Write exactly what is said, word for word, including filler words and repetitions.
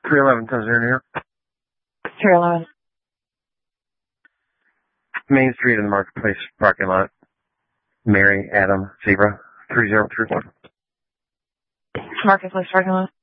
three eleven Tanzania here. three eleven. Main Street in the Marketplace parking lot. Mary, Adam, Zebra, three zero three one. Marketplace parking lot.